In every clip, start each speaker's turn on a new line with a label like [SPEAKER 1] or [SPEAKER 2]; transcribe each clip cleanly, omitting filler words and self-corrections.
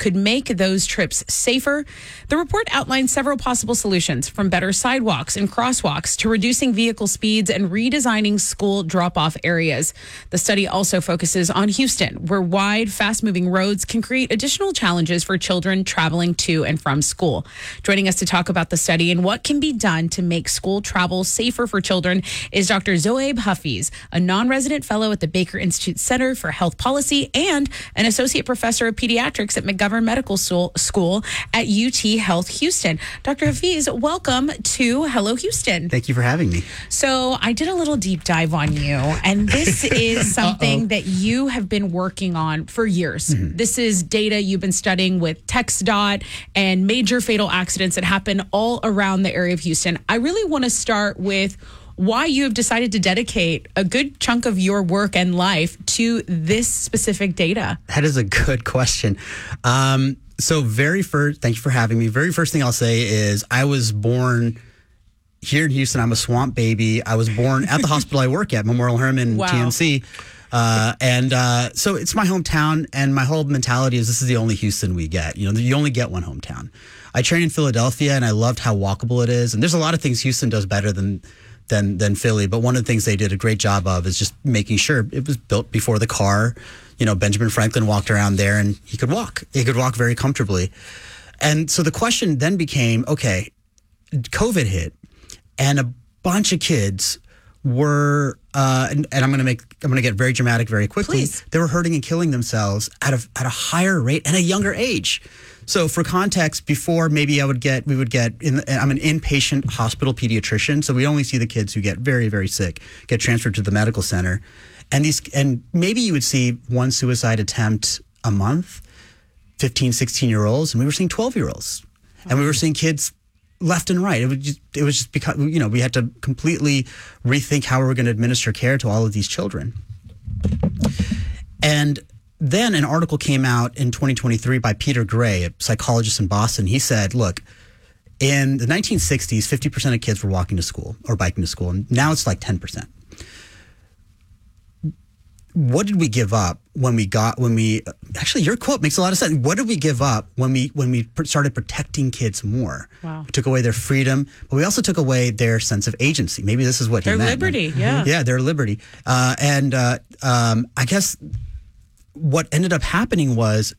[SPEAKER 1] could make those trips safer. The report outlines several possible solutions, from better sidewalks and crosswalks to reducing vehicle speeds and redesigning school drop-off areas. The study also focuses on Houston, where wide, fast-moving roads can create additional challenges for children traveling to and from school. Joining us to talk about the study and what can be done to make school travel safer for children is Dr. Zoaib Hafiz, a non-resident fellow at the Baker Institute Center for Health Policy and an associate professor of pediatrics at McGovern Medical School at UT Health Houston. Dr. Hafiz, welcome to Hello Houston.
[SPEAKER 2] Thank you for having me.
[SPEAKER 1] So I did a little deep dive on you, and this is something that you have been working on for years. Mm-hmm. This is data you've been studying with TxDOT and major fatal accidents that happen all around the area of Houston. I really want to start with why you have decided to dedicate a good chunk of your work and life to this specific data.
[SPEAKER 2] That is a good question. So thank you for having me. Very first thing I'll say is I was born here in Houston. I'm a swamp baby. I was born at the hospital I work at, Memorial Hermann TNC. So it's my hometown, and my whole mentality is this is the only Houston we get. You know, you only get one hometown. I trained in Philadelphia, and I loved how walkable it is. And there's a lot of things Houston does better than Philly, but one of the things they did a great job of is just making sure it was built before the car. You know, Benjamin Franklin walked around there, and he could walk. He could walk very comfortably. And so the question then became, okay, COVID hit, and a bunch of kids were, and I'm going to get very dramatic very quickly.
[SPEAKER 1] Please.
[SPEAKER 2] They were hurting and killing themselves at a higher rate and a younger age. So for context, before maybe I'm an inpatient hospital pediatrician, so we only see the kids who get very, very sick, get transferred to the medical center. And maybe you would see one suicide attempt a month, 15, 16-year-olds, and we were seeing 12-year-olds. And we were seeing kids left and right. It was just because, you know, we had to completely rethink how we were going to administer care to all of these children. And then an article came out in 2023 by Peter Gray, a psychologist in Boston. He said, look, in the 1960s, 50% of kids were walking to school or biking to school, and now it's like 10%. What did we give up actually your quote makes a lot of sense. What did we give up when we started protecting kids more?
[SPEAKER 1] Wow.
[SPEAKER 2] We took away their freedom, but we also took away their sense of agency. Maybe this is what he meant.
[SPEAKER 1] Their liberty, yeah.
[SPEAKER 2] Yeah, their liberty. I guess what ended up happening was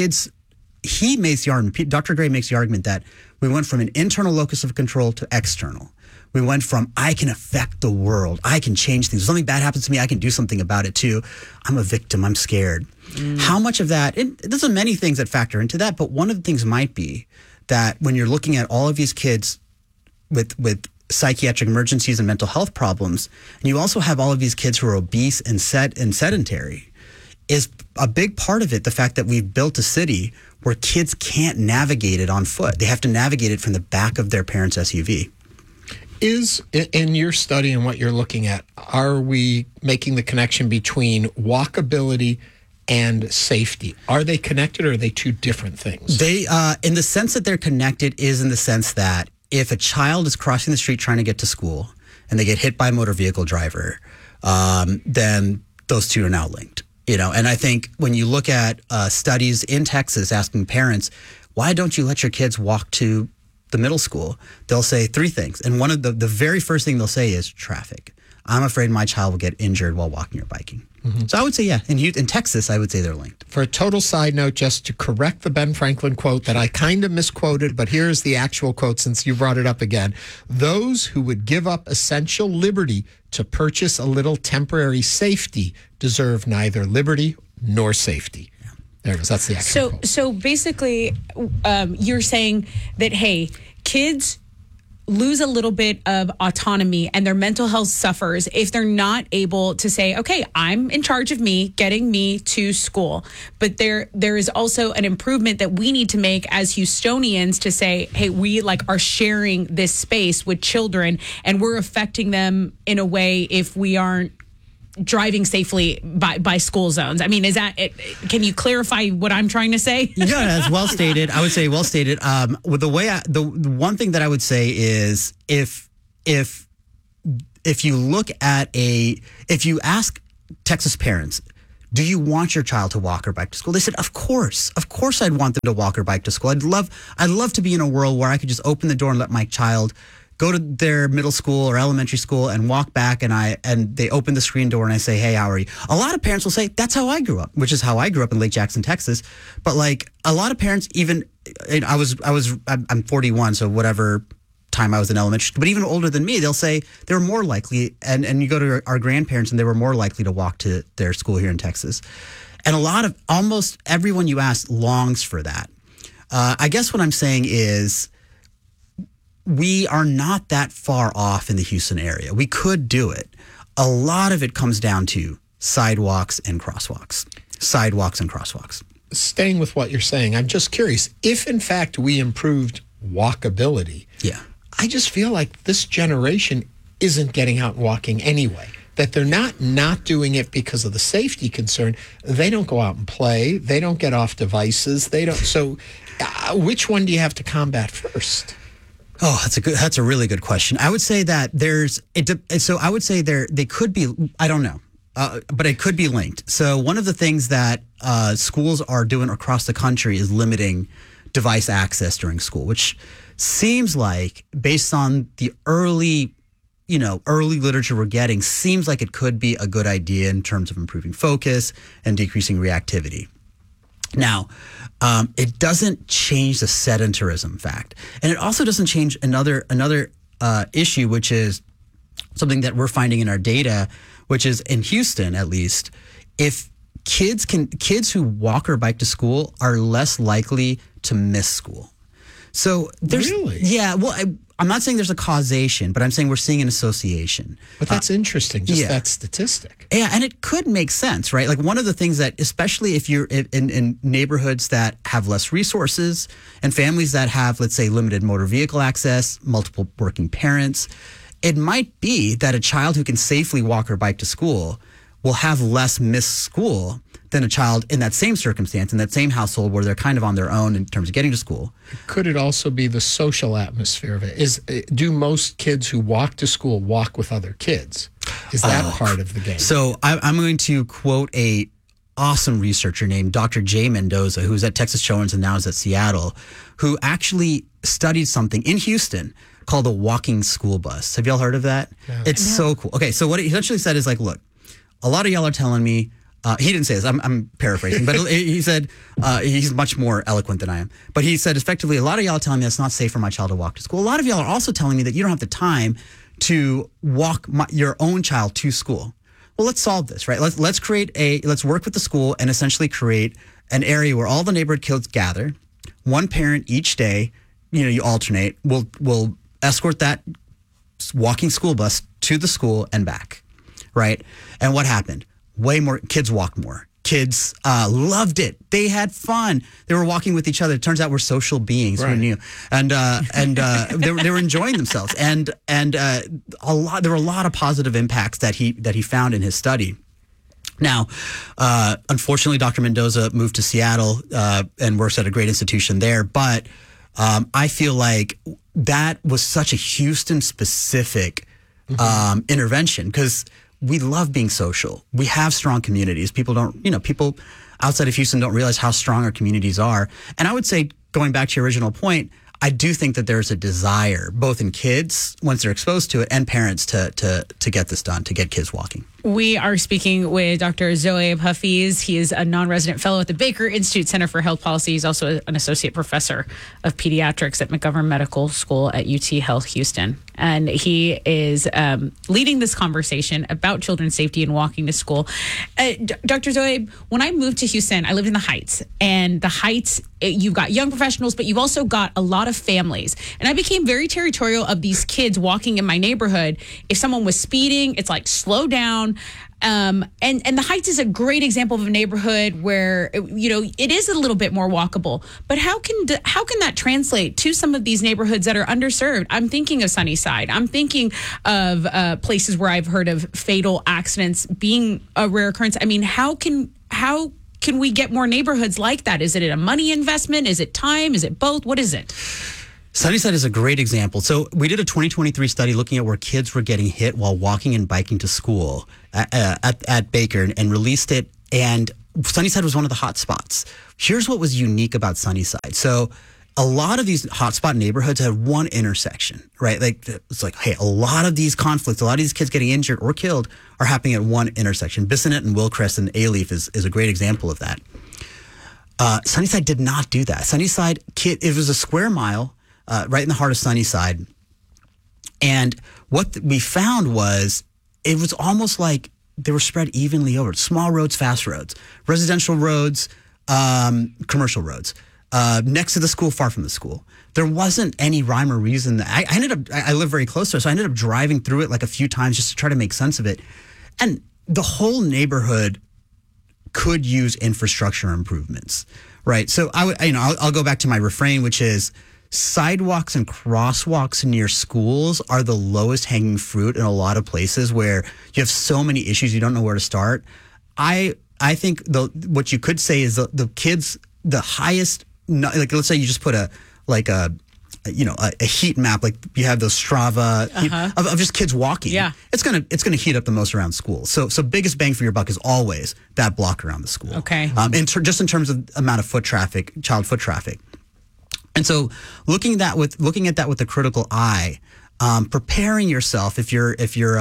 [SPEAKER 2] he makes the argument, Dr. Gray makes the argument that we went from an internal locus of control to external. We went from, I can affect the world. I can change things. If something bad happens to me, I can do something about it too. I'm a victim. I'm scared. How much of that, there's many things that factor into that, but one of the things might be that when you're looking at all of these kids with psychiatric emergencies and mental health problems, and you also have all of these kids who are obese and sedentary, is a big part of it the fact that we've built a city where kids can't navigate it on foot. They have to navigate it from the back of their parents' SUV.
[SPEAKER 3] Is, in your study and what you're looking at, are we making the connection between walkability and safety? Are they connected, or are they two different things?
[SPEAKER 2] They, in the sense that they're connected, is in the sense that if a child is crossing the street trying to get to school and they get hit by a motor vehicle driver, then those two are now linked. You know, and I think when you look at studies in Texas asking parents, why don't you let your kids walk to the middle school, they'll say three things. And one of the very first thing they'll say is traffic. I'm afraid my child will get injured while walking or biking. Mm-hmm. So I would say, yeah, in Texas, I would say they're linked.
[SPEAKER 3] For a total side note, just to correct the Ben Franklin quote that I kind of misquoted, but here's the actual quote since you brought it up again. Those who would give up essential liberty to purchase a little temporary safety deserve neither liberty nor safety. There it is. That's the actual quote.
[SPEAKER 1] So basically, you're saying that, hey, kids lose a little bit of autonomy and their mental health suffers if they're not able to say, okay, I'm in charge of me, getting me to school. But there is also an improvement that we need to make as Houstonians to say, hey, we are sharing this space with children and we're affecting them in a way if we aren't driving safely by school zones. I mean, is that it? Can you clarify what I'm trying to say?
[SPEAKER 2] Yeah, that's well stated. I would say well stated. With the one thing that I would say is if you look at if you ask Texas parents, do you want your child to walk or bike to school? They said, of course I'd want them to walk or bike to school. I'd love to be in a world where I could just open the door and let my child go to their middle school or elementary school and walk back, and they open the screen door and I say, hey, how are you? A lot of parents will say, that's how I grew up, which is how I grew up in Lake Jackson, Texas. But like a lot of parents, even I'm 41, so whatever time I was in elementary school, but even older than me, they'll say they were more likely, and you go to our grandparents and they were more likely to walk to their school here in Texas. And almost everyone you ask longs for that. I guess what I'm saying is, we are not that far off in the Houston area. We could do it. A lot of it comes down to sidewalks and crosswalks.
[SPEAKER 3] Staying with what you're saying, I'm just curious, if in fact we improved walkability, I just feel like this generation isn't getting out and walking anyway. That they're not doing it because of the safety concern. They don't go out and play. They don't get off devices. They don't. So which one do you have to combat first?
[SPEAKER 2] Oh, that's a really good question. I would say that I would say they could be, I don't know, but it could be linked. So one of the things that schools are doing across the country is limiting device access during school, which seems like, based on the early literature we're getting, seems like it could be a good idea in terms of improving focus and decreasing reactivity. Now, it doesn't change the sedentarism fact. And it also doesn't change another issue, which is something that we're finding in our data, which is in Houston, at least, if kids who walk or bike to school are less likely to miss school. So
[SPEAKER 3] really?
[SPEAKER 2] Yeah, well, I'm not saying there's a causation, but I'm saying we're seeing an association.
[SPEAKER 3] But that's interesting, that statistic.
[SPEAKER 2] Yeah, and it could make sense, right? Like one of the things that, especially if you're in neighborhoods that have less resources and families that have, let's say, limited motor vehicle access, multiple working parents, it might be that a child who can safely walk or bike to school will have less missed school than a child in that same circumstance, in that same household where they're kind of on their own in terms of getting to school.
[SPEAKER 3] Could it also be the social atmosphere of it? Do most kids who walk to school walk with other kids? Is that part of the game?
[SPEAKER 2] So I'm going to quote a awesome researcher named Dr. Jay Mendoza, who's at Texas Children's and now is at Seattle, who actually studied something in Houston called a walking school bus. Have y'all heard of that? No. It's so cool. Okay, so what he essentially said is like, look, a lot of y'all are telling me, he didn't say this, I'm paraphrasing, but he said, he's much more eloquent than I am, but he said effectively, a lot of y'all are telling me it's not safe for my child to walk to school. A lot of y'all are also telling me that you don't have the time to walk your own child to school. Well, let's solve this, right? Let's work with the school and essentially create an area where all the neighborhood kids gather. One parent each day, you alternate, will escort that walking school bus to the school and back, right? And what happened? Way more kids walked more. Kids loved it. They had fun. They were walking with each other. It turns out we're social beings. Right. Who knew? And they were enjoying themselves. And there were a lot of positive impacts that he found in his study. Now, unfortunately, Dr. Mendoza moved to Seattle and works at a great institution there. But I feel like that was such a Houston-specific intervention because we love being social. We have strong communities. People outside of Houston don't realize how strong our communities are. And I would say, going back to your original point, I do think that there's a desire, both in kids, once they're exposed to it, and parents to get this done, to get kids walking.
[SPEAKER 1] We are speaking with Dr. Zoaib Hafeez. He is a non-resident fellow at the Baker Institute Center for Health Policy. He's also an associate professor of pediatrics at McGovern Medical School at UT Health Houston. And he is leading this conversation about children's safety and walking to school. Dr. Zoaib, when I moved to Houston, I lived in the Heights. And the Heights, you've got young professionals, but you've also got a lot of families. And I became very territorial of these kids walking in my neighborhood. If someone was speeding, it's like, slow down. And the Heights is a great example of a neighborhood where, it is a little bit more walkable. But how can that translate to some of these neighborhoods that are underserved? I'm thinking of Sunnyside. I'm thinking of places where I've heard of fatal accidents being a rare occurrence. I mean, how can we get more neighborhoods like that? Is it a money investment? Is it time? Is it both? What is it?
[SPEAKER 2] Sunnyside is a great example. So we did a 2023 study looking at where kids were getting hit while walking and biking to school at Baker and released it And Sunnyside was one of the hot spots. Here's what was unique about Sunnyside. So a lot of these hotspot neighborhoods had one intersection, right? Like it's like, hey, a lot of these conflicts, a lot of these kids getting injured or killed are happening at one intersection. Bissonnette and Wilcrest and Alief is a great example of that. Sunnyside did not do that. Sunnyside, it was a square mile right in the heart of Sunnyside. And what we found was it was almost like they were spread evenly over small roads, fast roads, residential roads, commercial roads, next to the school, far from the school. There wasn't any rhyme or reason. I live very close to it, so I ended up driving through it like a few times just to try to make sense of it. And the whole neighborhood could use infrastructure improvements, right? So I'll go back to my refrain, which is sidewalks and crosswalks near schools are the lowest hanging fruit in a lot of places where you have so many issues you don't know where to start. I think what you could say is the kids, the highest, like let's say you just put a heat map, like you have those Strava of just kids walking. Yeah, it's gonna heat up the most around schools. So biggest bang for your buck is always that block around the school.
[SPEAKER 1] Okay,
[SPEAKER 2] just in terms of amount of foot traffic, child foot traffic. And so looking at that with a critical eye, preparing yourself if you're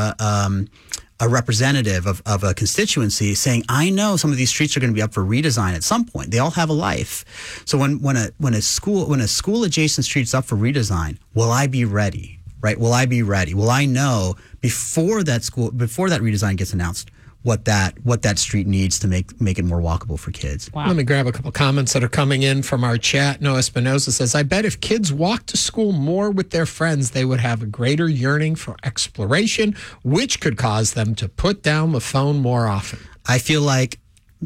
[SPEAKER 2] a representative of a constituency, saying, I know some of these streets are going to be up for redesign at some point. They all have a life. So when a school adjacent street's up for redesign, will I be ready? Right? Will I be ready? Will I know before that redesign gets announced what that street needs to make it more walkable for kids?
[SPEAKER 3] Wow. Let me grab a couple comments that are coming in from our chat. Noah Espinosa says, I bet if kids walked to school more with their friends, they would have a greater yearning for exploration, which could cause them to put down the phone more often.
[SPEAKER 2] I feel like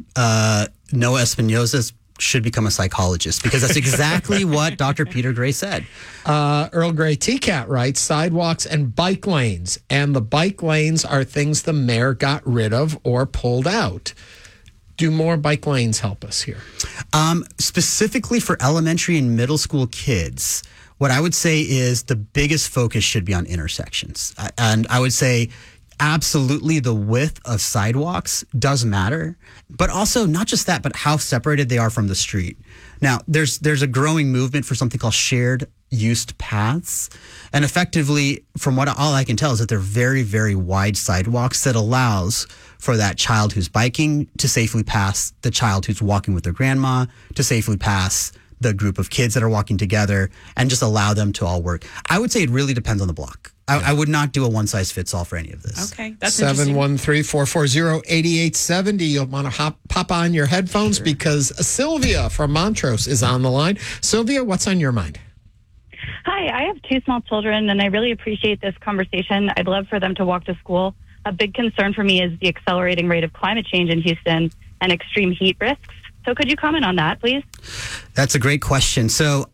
[SPEAKER 2] Noah Espinosa should become a psychologist because that's exactly what Dr. Peter Gray said.
[SPEAKER 3] Earl Grey T-Cat writes, sidewalks and bike lanes. And the bike lanes are things the mayor got rid of or pulled out. Do more bike lanes help us here?
[SPEAKER 2] Specifically for elementary and middle school kids, what I would say is the biggest focus should be on intersections. And I would say absolutely the width of sidewalks does matter, but also not just that, but how separated they are from the street. Now, there's a growing movement for something called shared used paths. And effectively, from all I can tell is that they're very, very wide sidewalks that allows for that child who's biking to safely pass the child who's walking with their grandma, to safely pass the group of kids that are walking together, and just allow them to all work. I would say it really depends on the block. I would not do a one-size-fits-all for any of this.
[SPEAKER 1] Okay, that's interesting.
[SPEAKER 3] 713-440-8870. You'll want to pop on your headphones because Sylvia from Montrose is on the line. Sylvia, what's on your mind?
[SPEAKER 4] Hi, I have two small children, and I really appreciate this conversation. I'd love for them to walk to school. A big concern for me is the accelerating rate of climate change in Houston and extreme heat risks. So could you comment on that, please?
[SPEAKER 2] That's a great question. So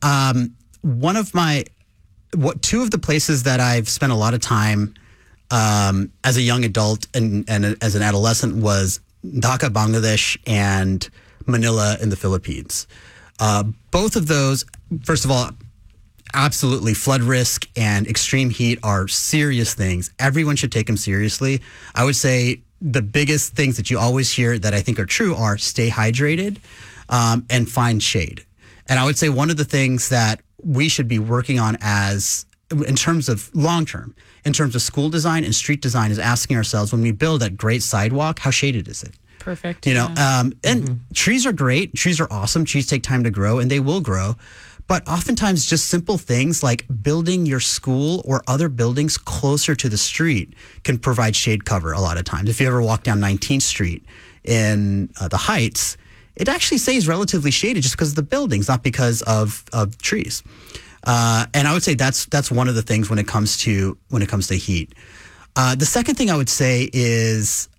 [SPEAKER 2] two of the places that I've spent a lot of time as a young adult and as an adolescent was Dhaka, Bangladesh, and Manila in the Philippines. Both of those, first of all, absolutely, flood risk and extreme heat are serious things. Everyone should take them seriously. I would say the biggest things that you always hear that I think are true are stay hydrated and find shade. And I would say one of the things that we should be working on in terms of long term, in terms of school design and street design, is asking ourselves, when we build that great sidewalk, how shaded is it?
[SPEAKER 1] Perfect.
[SPEAKER 2] And trees are great. Trees are awesome. Trees take time to grow, and they will grow. But oftentimes just simple things like building your school or other buildings closer to the street can provide shade cover a lot of times. If you ever walk down 19th Street in the Heights, it actually stays relatively shaded just because of the buildings, not because of trees. And I would say that's one of the things when it comes to heat. The second thing I would say is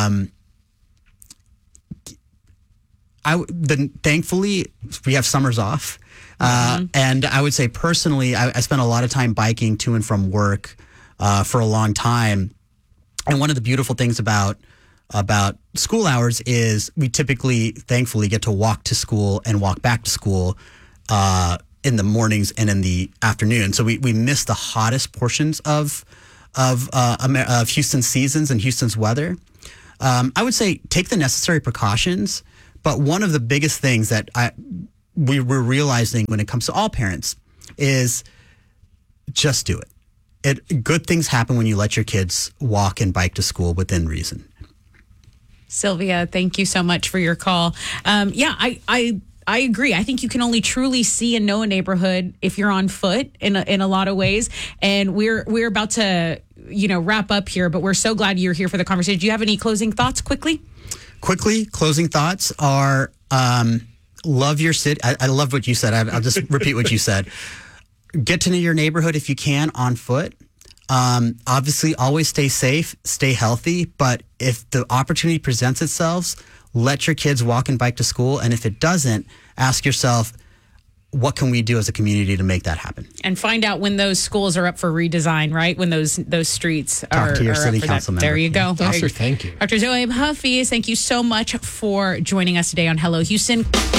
[SPEAKER 2] thankfully we have summers off. And I would say personally, I spent a lot of time biking to and from work for a long time. And one of the beautiful things about school hours is we typically, thankfully, get to walk to school and walk back to school in the mornings and in the afternoon. So we miss the hottest portions of Houston's seasons and Houston's weather. I would say take the necessary precautions. But one of the biggest things that we're realizing when it comes to all parents is just do it. Good things happen when you let your kids walk and bike to school within reason.
[SPEAKER 1] Sylvia, thank you so much for your call. I agree. I think you can only truly see and know a neighborhood if you're on foot in a lot of ways. And we're about to, wrap up here, but we're so glad you're here for the conversation. Do you have any closing thoughts quickly?
[SPEAKER 2] Closing thoughts are love your city. I love what you said. I'll just repeat what you said. Get to know your neighborhood if you can on foot. Obviously, always stay safe, stay healthy. But if the opportunity presents itself, let your kids walk and bike to school. And if it doesn't, ask yourself, what can we do as a community to make that happen?
[SPEAKER 1] And find out when those schools are up for redesign, right? When those streets are
[SPEAKER 2] Talk to your
[SPEAKER 1] are
[SPEAKER 2] city
[SPEAKER 1] up for
[SPEAKER 2] council
[SPEAKER 1] that.
[SPEAKER 2] member.
[SPEAKER 1] There you go.
[SPEAKER 3] Doctor, thank you.
[SPEAKER 1] Dr. Zoe Huffy, thank you so much for joining us today on Hello Houston.